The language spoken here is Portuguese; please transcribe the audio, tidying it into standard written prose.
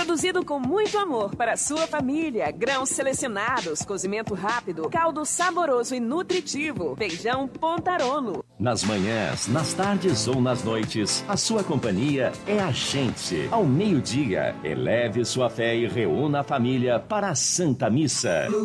Produzido com muito amor para a sua família. Grãos selecionados, cozimento rápido, caldo saboroso e nutritivo. Feijão Pontarolo. Nas manhãs, nas tardes ou nas noites, a sua companhia é a gente. Ao meio-dia, eleve sua fé e reúna a família para a Santa Missa.